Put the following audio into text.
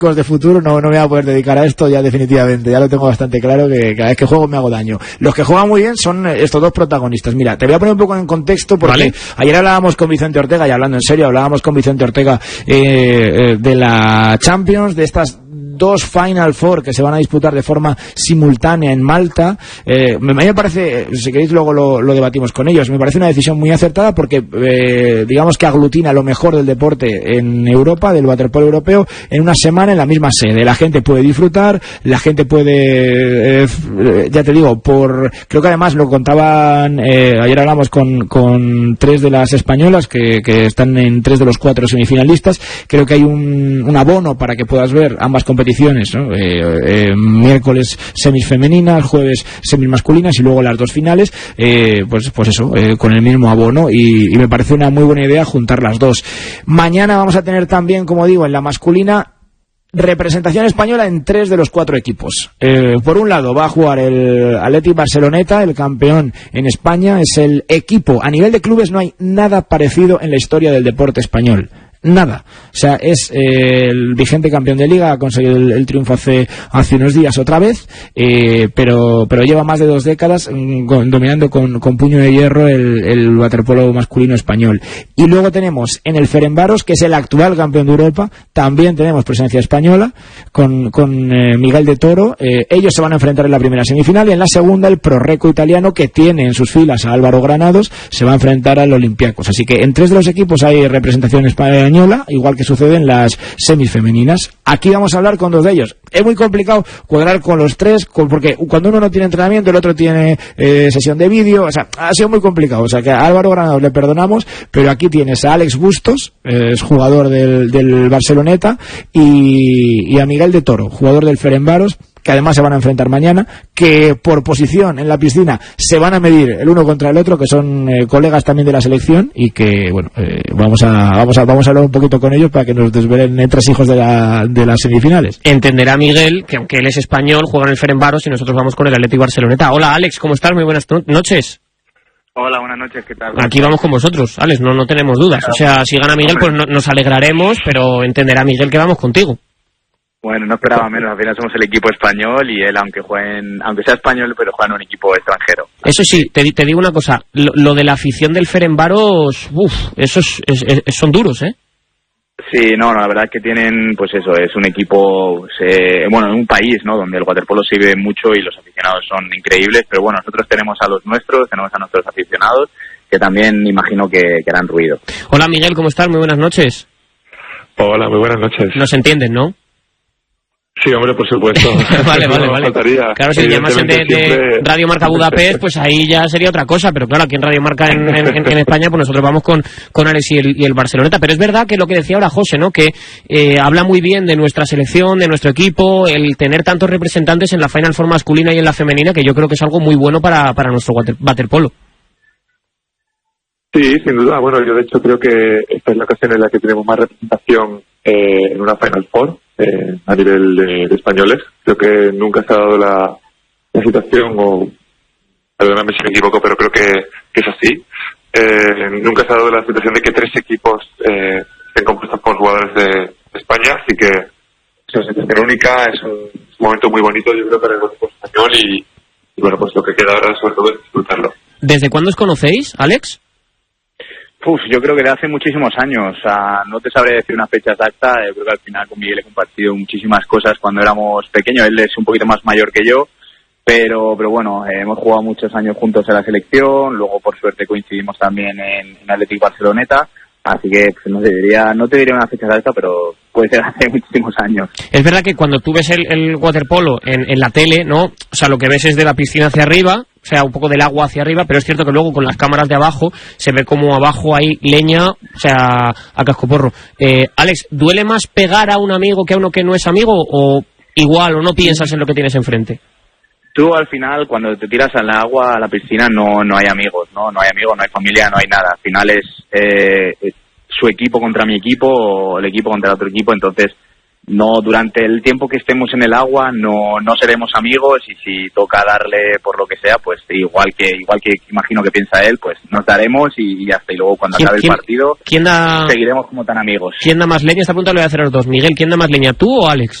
de futuro no me voy a poder dedicar a esto ya definitivamente, ya lo tengo bastante claro que cada vez que juego me hago daño. Los que juegan muy bien son estos dos protagonistas. Mira, te voy a poner un poco en contexto porque ¿vale? Ayer hablábamos con Vicente Ortega, y hablando en serio, hablábamos con Vicente Ortega de la Champions, de estas dos Final Four que se van a disputar de forma simultánea en Malta. Me parece, si queréis luego lo debatimos con ellos, me parece una decisión muy acertada porque digamos que aglutina lo mejor del deporte en Europa, del waterpolo europeo, en una semana en la misma sede. La gente puede disfrutar, la gente puede ya te digo, creo que además lo contaban, ayer hablamos con tres de las españolas que están en 3 de los 4 semifinalistas. Creo que hay un abono para que puedas ver ambas competiciones, ¿no? Miércoles semis femeninas, jueves semis masculinas y luego las 2 finales, pues eso, con el mismo abono, y me parece una muy buena idea juntar las dos. Mañana vamos a tener también, como digo, en la masculina, representación española en 3 de los 4 equipos. Por un lado va a jugar el Athletic Barceloneta, el campeón en España. Es el equipo, a nivel de clubes no hay nada parecido en la historia del deporte español. Nada, o sea, es el vigente campeón de liga, ha conseguido el triunfo hace unos días otra vez, pero lleva más de 2 décadas dominando con puño de hierro el waterpolo masculino español. Y luego tenemos en el Ferencváros, que es el actual campeón de Europa, también tenemos presencia española con Miguel de Toro. Ellos se van a enfrentar en la primera semifinal, y en la segunda el Prorreco italiano, que tiene en sus filas a Álvaro Granados, se va a enfrentar al Olympiacos. Así que en 3 de los equipos hay representación española, igual que sucede en las semis femeninas. Aquí vamos a hablar con 2 de ellos. Es muy complicado cuadrar con los 3, porque cuando uno no tiene entrenamiento, el otro tiene sesión de vídeo. O sea, ha sido muy complicado. O sea, que a Álvaro Granados le perdonamos, pero aquí tienes a Alex Bustos, es jugador del Barceloneta, y a Miguel de Toro, jugador del Ferencváros, que además se van a enfrentar mañana, que por posición en la piscina se van a medir el uno contra el otro, que son colegas también de la selección, y que bueno, vamos a hablar un poquito con ellos para que nos desvelen entresijos de las semifinales. Entenderá Miguel que aunque él es español, juega en el Ferencváros y nosotros vamos con el Athletic Barceloneta. Hola Alex, ¿cómo estás? Muy buenas noches. Hola, buenas noches, ¿qué tal? Aquí vamos con vosotros, Alex, no tenemos dudas. O sea, si gana Miguel, pues nos alegraremos, pero entenderá Miguel que vamos contigo. Bueno, no esperaba menos, al final somos el equipo español, y él, aunque sea español, pero juega en un equipo extranjero. Eso sí, te digo una cosa, lo de la afición del Ferencváros, esos son duros, ¿eh? Sí, no, la verdad es que tienen, pues eso, es un equipo, en un país, ¿no?, donde el waterpolo se vive mucho y los aficionados son increíbles, pero bueno, nosotros tenemos a los nuestros, tenemos a nuestros aficionados, que también imagino que harán ruido. Hola Miguel, ¿cómo estás? Muy buenas noches. Hola, muy buenas noches. Nos entienden, ¿no? Sí, hombre, por supuesto. Vale. Claro, si llamasen de Radio Marca Budapest, pues ahí ya sería otra cosa, pero claro, aquí en Radio Marca en España, pues nosotros vamos con Alex y el Barceloneta. Pero es verdad que lo que decía ahora José, ¿no?, que habla muy bien de nuestra selección, de nuestro equipo, el tener tantos representantes en la Final Four masculina y en la femenina, que yo creo que es algo muy bueno para nuestro waterpolo. Sí, sin duda. Bueno, yo de hecho creo que esta es la ocasión en la que tenemos más representación en una Final Four a nivel de españoles. Creo que nunca se ha dado la situación, o perdóname si me equivoco, pero creo que es así. Nunca se ha dado la situación de que 3 equipos estén compuestos por jugadores de España, así que es una situación única, es un momento muy bonito, yo creo, para el equipo español, y bueno, pues lo que queda ahora sobre todo es disfrutarlo. ¿Desde cuándo os conocéis, Alex? Yo creo que de hace muchísimos años. O sea, no te sabré decir una fecha exacta. Yo creo que al final con Miguel he compartido muchísimas cosas cuando éramos pequeños. Él es un poquito más mayor que yo, pero bueno, hemos jugado muchos años juntos en la selección. Luego, por suerte, coincidimos también en Athletic Barceloneta. Así que pues, no te diría una fecha exacta, pero puede ser hace muchísimos años. Es verdad que cuando tú ves el waterpolo en la tele, ¿no?, o sea, lo que ves es de la piscina hacia arriba, o sea, un poco del agua hacia arriba, pero es cierto que luego con las cámaras de abajo se ve como abajo hay leña, o sea, a cascoporro. Alex, ¿duele más pegar a un amigo que a uno que no es amigo, o igual, o no piensas en lo que tienes enfrente? Tú al final, cuando te tiras al agua, a la piscina, no hay amigos, no hay amigos, no hay familia, no hay nada. Al final es su equipo contra mi equipo, o el equipo contra el otro equipo. Entonces no, durante el tiempo que estemos en el agua no seremos amigos, y si toca darle por lo que sea, pues igual que imagino que piensa él, pues nos daremos y ya está. Y luego cuando acabe el partido seguiremos como tan amigos. ¿Quién da más leña? Esta pregunta le voy a hacer a los dos. Miguel, ¿quién da más leña, tú o Alex?